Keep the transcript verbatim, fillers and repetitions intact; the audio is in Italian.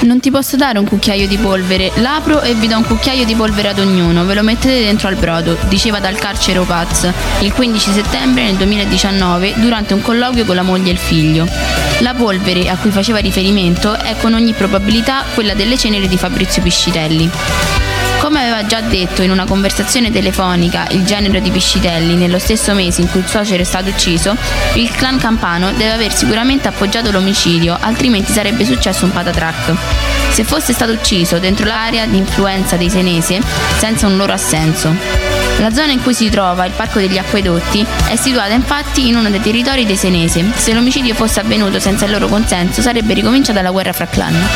Non ti posso dare un cucchiaio di polvere, l'apro e vi do un cucchiaio di polvere ad ognuno, ve lo mettete dentro al brodo, diceva dal carcere Opaz il quindici settembre nel duemiladiciannove durante un colloquio con la moglie e il figlio. La polvere a cui faceva riferimento è con ogni probabilità quella delle ceneri di Fabrizio Piscitelli. Come aveva già detto in una conversazione telefonica il genero di Piscitelli nello stesso mese in cui il suocero è stato ucciso, il clan campano deve aver sicuramente appoggiato l'omicidio, altrimenti sarebbe successo un patatrack. Se fosse stato ucciso dentro l'area di influenza dei Senese, senza un loro assenso. La zona in cui si trova il Parco degli Acquedotti è situata infatti in uno dei territori dei Senese. Se l'omicidio fosse avvenuto senza il loro consenso, sarebbe ricominciata la guerra fra clan.